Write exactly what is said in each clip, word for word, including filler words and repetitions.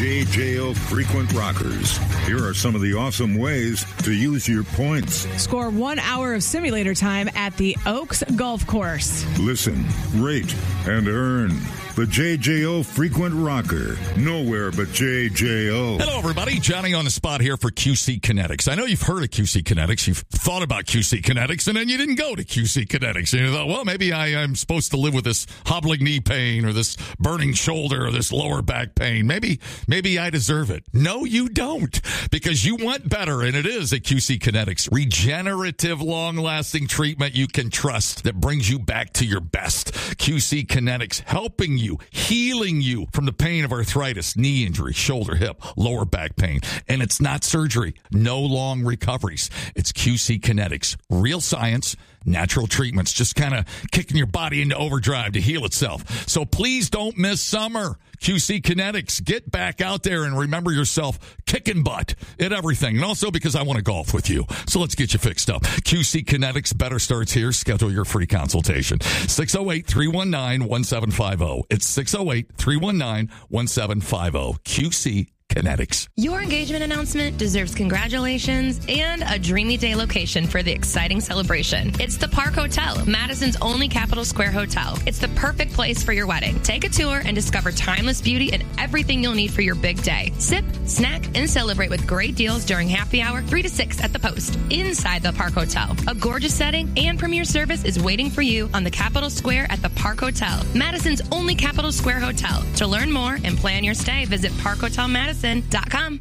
J J O Frequent Rockers. Here are some of the awesome ways to use your points. Score one hour of simulator time at the Oaks Golf Course. Listen, rate, and earn. The J J O Frequent Rocker. Nowhere but J J O. Hello, everybody. Johnny on the spot here for Q C Kinetics. I know you've heard of Q C Kinetics. You've thought about Q C Kinetics, and then you didn't go to Q C Kinetics. And you thought, well, maybe I, I'm supposed to live with this hobbling knee pain or this burning shoulder or this lower back pain. Maybe, maybe I deserve it. No, you don't, because you want better, and it is at Q C Kinetics. Regenerative, long-lasting treatment you can trust that brings you back to your best. Q C Kinetics, helping you, healing you from the pain of arthritis, knee injury, shoulder, hip, lower back pain. And it's not surgery. No long recoveries. It's Q C Kinetics. Real science, natural treatments, just kind of kicking your body into overdrive to heal itself. So please don't miss summer. Q C Kinetics, get back out there and remember yourself kicking butt at everything. And also because I want to golf with you. So let's get you fixed up. Q C Kinetics, better starts here. Schedule your free consultation. six oh eight, three one nine, one seven five oh. It's six oh eight, three one nine, one seven five oh. Q C Kinetics. Your engagement announcement deserves congratulations and a dreamy day location for the exciting celebration. It's the Park Hotel, Madison's only Capital Square hotel. It's the perfect place for your wedding. Take a tour and discover timeless beauty and everything you'll need for your big day. Sip, snack, and celebrate with great deals during happy hour three to six at the Post, inside the Park Hotel. A gorgeous setting and premier service is waiting for you on the Capital Square at the Park Hotel, Madison's only Capital Square hotel. To learn more and plan your stay, visit park hotel madison dot com.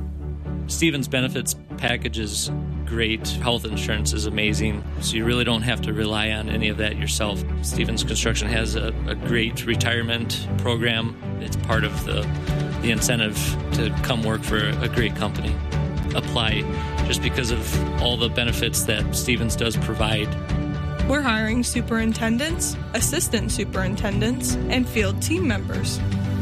Stevens Benefits package is great. Health insurance is amazing, so you really don't have to rely on any of that yourself. Stevens Construction has a, a great retirement program. It's part of the, the incentive to come work for a great company. Apply just because of all the benefits that Stevens does provide. We're hiring superintendents, assistant superintendents, and field team members.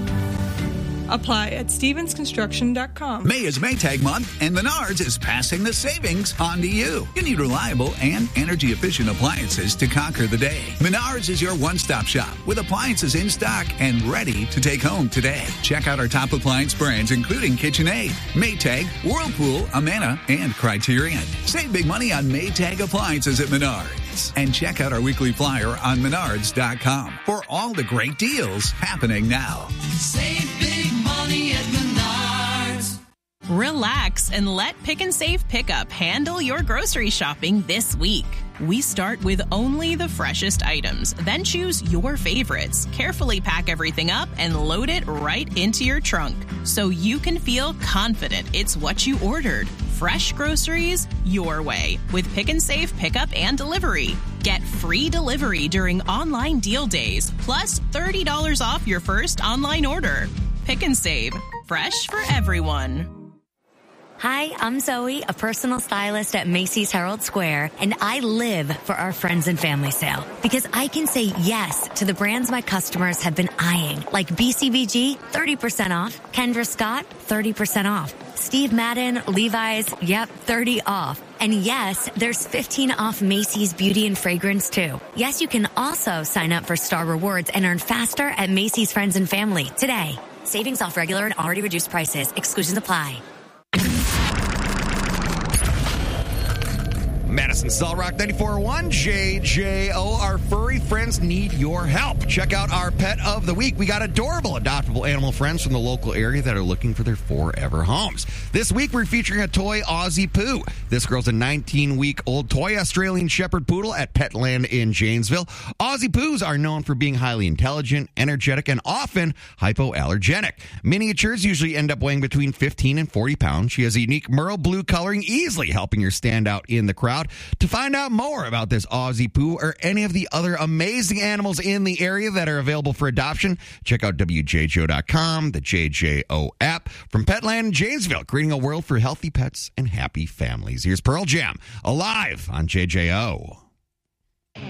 Apply at stevens construction dot com. May is Maytag month, and Menards is passing the savings on to you. You need reliable and energy-efficient appliances to conquer the day. Menards is your one-stop shop with appliances in stock and ready to take home today. Check out our top appliance brands, including KitchenAid, Maytag, Whirlpool, Amana, and Criterion. Save big money on Maytag appliances at Menards. And check out our weekly flyer on menards dot com for all the great deals happening now. Save big money at Menards. Relax and let Pick and Save Pickup handle your grocery shopping this week. We start with only the freshest items, then choose your favorites. Carefully pack everything up and load it right into your trunk so you can feel confident it's what you ordered. Fresh groceries your way with Pick and Save Pickup and Delivery. Get free delivery during online deal days, plus thirty dollars off your first online order. Pick and Save, fresh for everyone. Hi, I'm Zoe, a personal stylist at Macy's Herald Square, and I live for our friends and family sale because I can say yes to the brands my customers have been eyeing, like B C B G, thirty percent off, Kendra Scott, thirty percent off, Steve Madden, Levi's, yep, thirty off. And yes, there's fifteen off Macy's Beauty and Fragrance too. Yes, you can also sign up for Star Rewards and earn faster at Macy's Friends and Family today. Savings off regular and already reduced prices. Exclusions apply. Madison Cell Rock ninety-four point one, J J O. Our furry friends need your help. Check out our pet of the week. We got adorable, adoptable animal friends from the local area that are looking for their forever homes. This week, we're featuring a toy Aussie Poo. This girl's a nineteen-week-old toy Australian Shepherd Poodle at Petland in Janesville. Aussie Poos are known for being highly intelligent, energetic, and often hypoallergenic. Miniatures usually end up weighing between fifteen and forty pounds. She has a unique merle blue coloring, easily helping her stand out in the crowd. To find out more about this Aussie Poo or any of the other amazing animals in the area that are available for adoption, check out W J J O dot com, the J J O app. From Petland in Janesville, creating a world for healthy pets and happy families. Here's Pearl Jam, Alive on J J O.